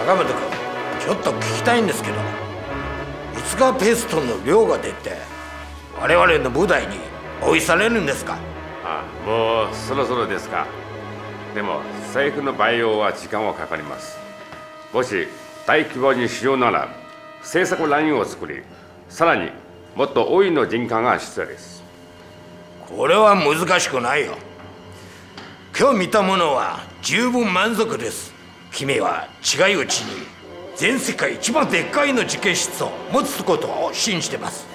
高本君、ちょっと聞きたいんですけど、いつかペストの量が出て我々の部隊に追いされるんですか？ もうそろそろですか。でも政府の培養は時間はかかります。もし大規模にしようなら政策ラインを作り、さらにもっと多いの人員が必要です。 これは難しくないよ。今日見たものは十分満足です。君は近いうちに全世界一番でっかいの実験室を持つことを信じてます。